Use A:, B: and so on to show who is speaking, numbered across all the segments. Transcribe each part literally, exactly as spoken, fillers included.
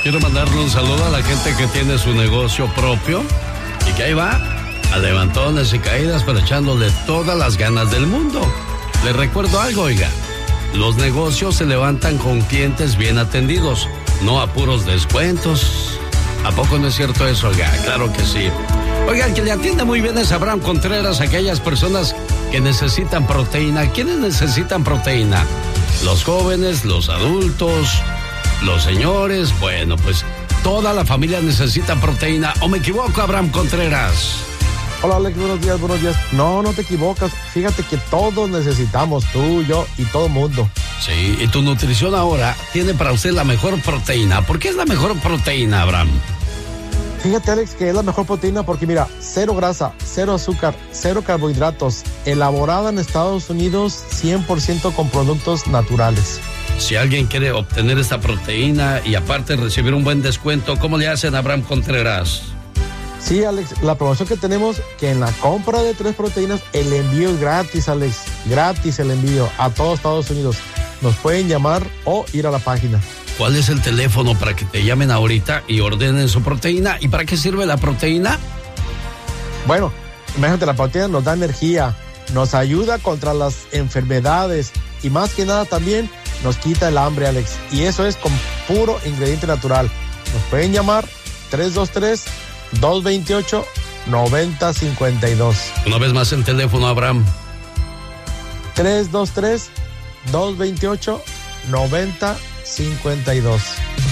A: Quiero mandarle un saludo a la gente que tiene su negocio propio y que ahí va, a levantones y caídas, pero echándole todas las ganas del mundo. Les recuerdo algo, oiga, los negocios se levantan con clientes bien atendidos, no a puros descuentos. ¿A poco no es cierto eso, oiga? Claro que sí. Oiga, el que le atiende muy bien es Abraham Contreras, aquellas personas que necesitan proteína. ¿Quiénes necesitan proteína? Los jóvenes, los adultos, los señores. Bueno, pues toda la familia necesita proteína. ¿O me equivoco, Abraham Contreras?
B: Hola, Alex, buenos días, buenos días. No, no te equivocas. Fíjate que todos necesitamos, tú, yo y todo el mundo.
A: Sí, y tu nutrición ahora tiene para usted la mejor proteína. ¿Por qué es la mejor proteína, Abraham?
B: Fíjate, Alex, que es la mejor proteína porque, mira, cero grasa, cero azúcar, cero carbohidratos, elaborada en Estados Unidos, cien por ciento con productos naturales.
A: Si alguien quiere obtener esta proteína y aparte recibir un buen descuento, ¿cómo le hacen, Abraham Contreras?
B: Sí, Alex, la promoción que tenemos, que en la compra de tres proteínas, el envío es gratis, Alex, gratis el envío a todo Estados Unidos. Nos pueden llamar o ir a la página.
A: ¿Cuál es el teléfono para que te llamen ahorita y ordenen su proteína? ¿Y para qué sirve la proteína?
B: Bueno, imagínate, la proteína nos da energía, nos ayuda contra las enfermedades y más que nada también nos quita el hambre, Alex. Y eso es con puro ingrediente natural. Nos pueden llamar tres dos tres, dos dos ocho, nueve cero cinco dos.
A: Una vez más el teléfono, Abraham.
B: tres dos tres, dos dos ocho, nueve cero cinco dos.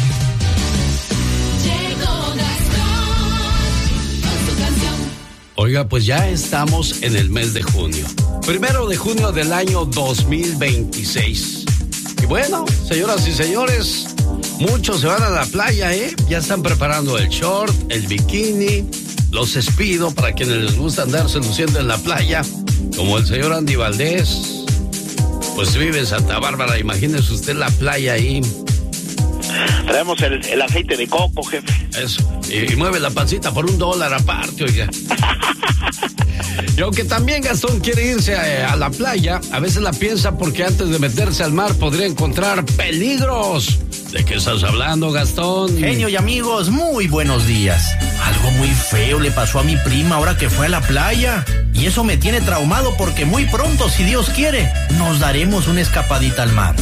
A: Oiga, pues ya estamos en el mes de junio. Primero de junio del año dos mil veintiséis. Y bueno, señoras y señores, muchos se van a la playa, ¿eh? Ya están preparando el short, el bikini, los Speedo para quienes les gusta andarse luciendo en la playa, como el señor Andy Valdés. Pues vive en Santa Bárbara, imagínese usted la playa ahí.
C: Traemos el, el aceite de coco, jefe.
A: Eso, y, y mueve la pancita por un dólar aparte, oiga. Y aunque también Gastón quiere irse a, a la playa, a veces la piensa porque antes de meterse al mar podría encontrar peligros. ¿De qué estás hablando, Gastón?
D: Genio y amigos, muy buenos días. Algo muy feo le pasó a mi prima ahora que fue a la playa. Y eso me tiene traumado porque muy pronto, si Dios quiere, nos daremos una escapadita al mar.